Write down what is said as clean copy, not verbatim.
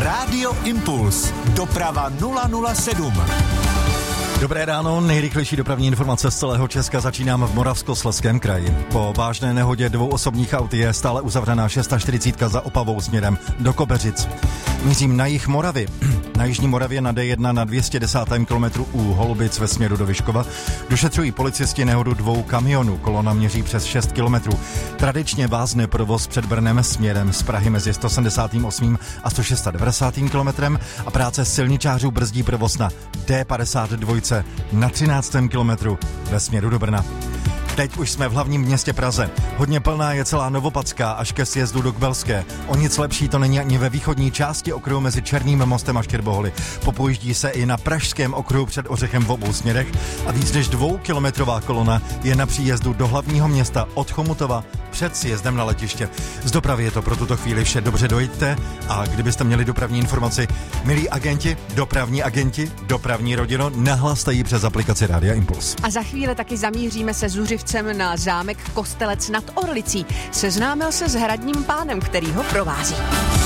Rádio Impuls. Doprava 007. Dobré ráno, nejrychlejší dopravní informace z celého Česka začínám v Moravskoslezském kraji. Po vážné nehodě 2 osobních aut je stále uzavřená 640 za Opavou směrem do Kobeřic. Mířím na jih Moravy. Na jižní Moravě na D1 na 210. kilometru u Holubic ve směru do Vyškova došetřují policisti nehodu 2 kamionů. Kolona měří přes 6 kilometrů. Tradičně vázne provoz před Brnem směrem z Prahy mezi 178. a 196. kilometrem a práce silničářů brzdí provoz na D52 na 13. kilometru ve směru do Brna. Teď už jsme v hlavním městě Praze. Hodně plná je celá Novopadská až ke sjezdu do Kbelské. O nic lepší to není ani ve východní části okruhu mezi Černým mostem a Štěrboholy. Popojíždí se i na pražském okruhu před Ořechem v obou směrech a víc než 2kilometrová kolona je na příjezdu do hlavního města od Chomutova před sjezdem na letiště. Z dopravy je to pro tuto chvíli vše, dobře dojďte a kdybyste měli dopravní informaci, milí agenti, dopravní rodino, nahlaste ji přes aplikaci Rádia Impuls. A za chvíli taky zamíříme se zuřivcem na zámek Kostelec nad Orlicí. Seznámil se s hradním pánem, který ho provází.